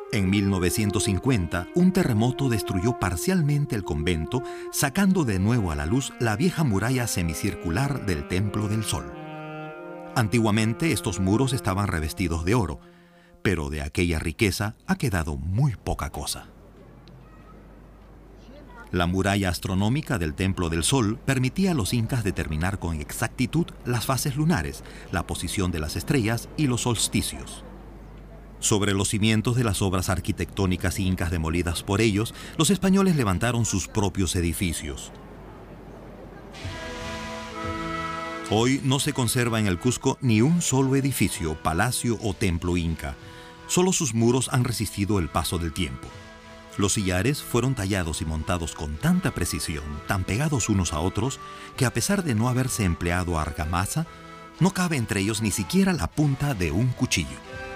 En 1950, un terremoto destruyó parcialmente el convento, sacando de nuevo a la luz la vieja muralla semicircular del Templo del Sol. Antiguamente estos muros estaban revestidos de oro, pero de aquella riqueza ha quedado muy poca cosa. La muralla astronómica del Templo del Sol permitía a los incas determinar con exactitud las fases lunares, la posición de las estrellas y los solsticios. Sobre los cimientos de las obras arquitectónicas incas demolidas por ellos, los españoles levantaron sus propios edificios. Hoy no se conserva en el Cusco ni un solo edificio, palacio o templo inca. Solo sus muros han resistido el paso del tiempo. Los sillares fueron tallados y montados con tanta precisión, tan pegados unos a otros, que a pesar de no haberse empleado argamasa, no cabe entre ellos ni siquiera la punta de un cuchillo.